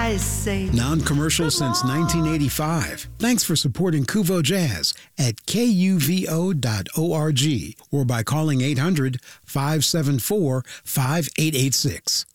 I say. Non-commercial since 1985. Thanks for supporting Kuvo Jazz at kuvo.org or by calling 800-574-5886.